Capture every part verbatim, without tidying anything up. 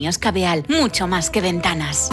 Cabeal, mucho más que ventanas.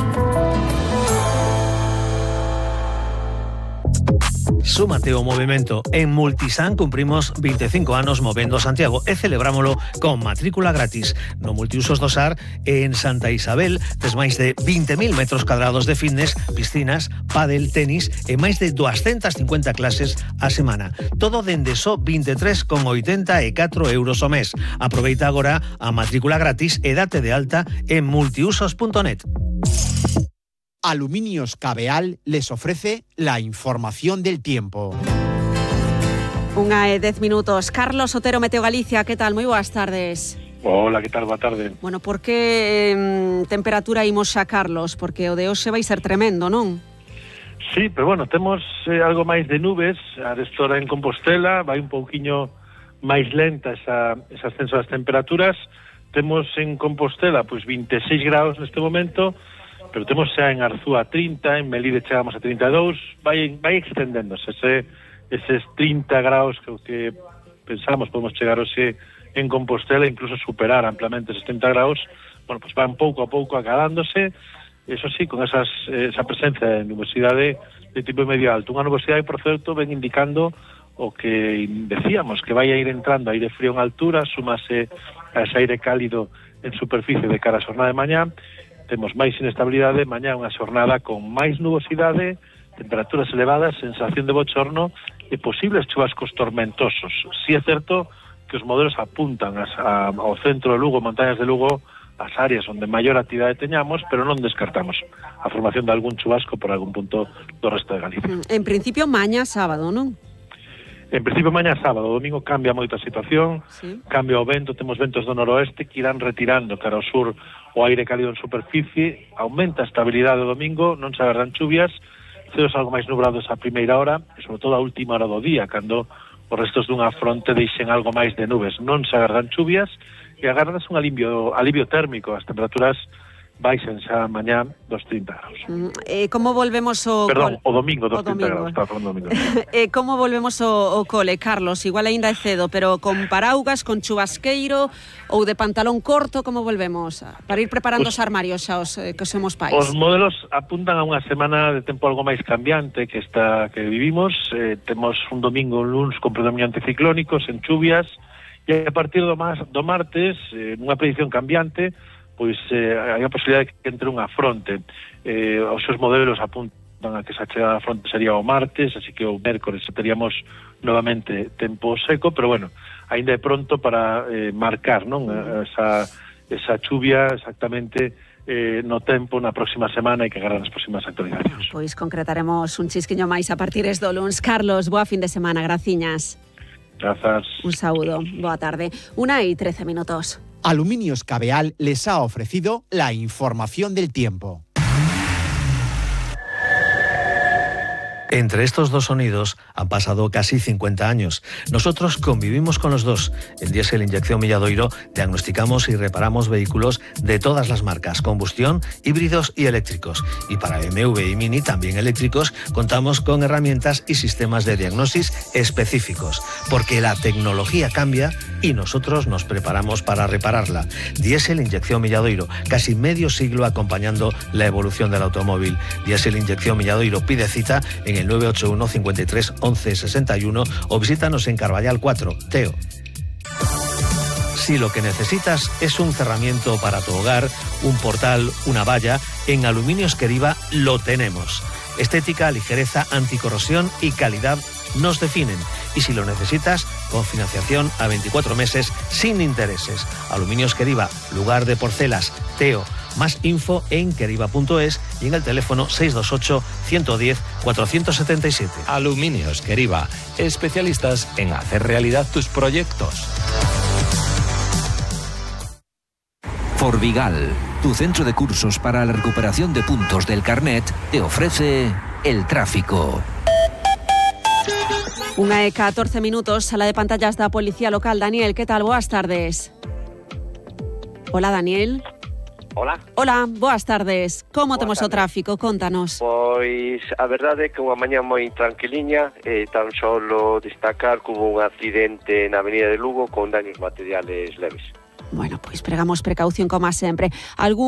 Súmate ao movimento. En Multisan cumprimos veinticinco anos movendo Santiago e celebrámolo con matrícula gratis. No Multiusos do Sar, en Santa Isabel, tes máis de vinte mil metros cadrados de fitness, piscinas, pádel, tenis e máis de doscientas cincuenta clases a semana. Todo dende só veintitrés con oitenta e catro euros ao mes. Aproveita agora a matrícula gratis e date de alta en multiusos punto net. Aluminios Cabeal les ofrece la información del tiempo. Unha e dez minutos. Carlos Otero, Meteo Galicia, que tal? Moi boas tardes. Hola, que tal? Boa tarde. Bueno, por que eh, temperatura imos xa, Carlos? Porque o de hoxe vai ser tremendo, non? Sí, pero bueno, temos eh, algo máis de nubes. A destora en Compostela vai un pouquiño máis lenta esa, ese ascenso das temperaturas. Temos en Compostela pois veintiséis graus neste momento, pero temos xa en Arzúa trinta, en Melide chegamos a trinta e dous, vai, vai extendéndose ese, eses trinta graus que, que pensamos podemos chegar hoxe en Compostela, incluso superar amplamente esos trinta graus. Bueno, pues van pouco a pouco acadándose, eso sí, con esas, esa presencia de nubosidade de tipo medio alto. Unha nubosidade, por certo, ven indicando o que decíamos, que vai a ir entrando aire frío en altura, súmase a ese aire cálido en superficie de cara a xornada de mañá. Temos máis inestabilidade, mañá unha xornada con máis nubosidade, temperaturas elevadas, sensación de bochorno e posibles chubascos tormentosos. Si é certo que os modelos apuntan as, a, ao centro de Lugo, montañas de Lugo, as áreas onde maior actividade teñamos, pero non descartamos a formación de algún chubasco por algún punto do resto de Galicia. En principio, mañá sábado, non? En principio, mañá sábado, o domingo cambia moito a situación, sí. Cambia o vento, temos ventos do noroeste que irán retirando cara ao sur o aire cálido en superficie, aumenta a estabilidade o domingo, non se agardan chuvias, ceos algo máis nubrados a primeira hora, e sobre todo a última hora do día, cando os restos dunha fronte deixen algo máis de nubes. Non se agardan chuvias, e agardas un alivio, alivio térmico, as temperaturas baixen xa mañá dos trinta graus. Mm, eh, como volvemos o... Perdón, o domingo dos o trinta domingo. graus, estaba falando domingo. eh, como volvemos o, o cole, Carlos? Igual aínda é cedo, pero con paraugas, con chubasqueiro ou de pantalón corto, como volvemos? Para ir preparando os, os armarios xa os eh, que somos pais. Os modelos apuntan a unha semana de tempo algo máis cambiante que esta que vivimos. Eh, temos un domingo, un luns con predominio anticiclónico, sen chuvias, e a partir do, mas, do martes, eh, nunha predicción cambiante, pois eh, hai a posibilidade de que entre unha fronte. Eh, os seus modelos apuntan a que esa chegada da fronte sería o martes, así que o mércores teríamos novamente tempo seco, pero bueno, ainda é pronto para eh, marcar, non, esa, esa chuvia exactamente eh, no tempo na próxima semana e que agarran as próximas actualizacións. Pois concretaremos un chisquiño máis a partir do luns. Carlos, boa fin de semana, graciñas. Grazas. Un saúdo, boa tarde. Una y trece minutos. Aluminios Cabeal les ha ofrecido la información del tiempo. Entre estos dos sonidos han pasado casi cincuenta años. Nosotros convivimos con los dos. En Diesel Inyección Milladoiro diagnosticamos y reparamos vehículos de todas las marcas, combustión, híbridos y eléctricos. Y para B M W y Mini, también eléctricos, contamos con herramientas y sistemas de diagnosis específicos. Porque la tecnología cambia y nosotros nos preparamos para repararla. Diesel Inyección Milladoiro, casi medio siglo acompañando la evolución del automóvil. Diesel Inyección Milladoiro, pide cita en el nueve ocho uno, cincuenta y tres, once, sesenta y uno o visítanos en Carballal cuatro, Teo. Si lo que necesitas es un cerramiento para tu hogar, un portal, una valla, en Aluminios Queriva lo tenemos. Estética, ligereza, anticorrosión y calidad nos definen. Y si lo necesitas, con financiación a veinticuatro meses sin intereses. Aluminios Queriva, lugar de porcelas, Teo. Más info en queriva punto es y en el teléfono seis dos ocho, uno uno cero, cuatro siete siete. Aluminios Queriva, especialistas en hacer realidad tus proyectos. Forvigal, tu centro de cursos para la recuperación de puntos del carnet, te ofrece el tráfico. Una e catorce minutos, sala de pantallas da Policía Local. Daniel, que tal? Boas tardes. Hola, Daniel. Hola. Hola, boas tardes. Como Boa temos tarde. o tráfico? Contanos. Pois a verdade é que unha mañá moi tranquiliña, e tan solo destacar que hubo un accidente na avenida de Lugo con daños materiales leves. Bueno, pois pregamos precaución como sempre. Algún